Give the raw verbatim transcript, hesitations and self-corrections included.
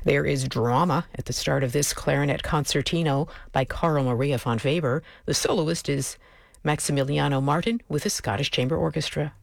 There is drama at the start of this clarinet concertino by Carl Maria von Weber. The soloist is Maximiliano Martin with the Scottish Chamber Orchestra.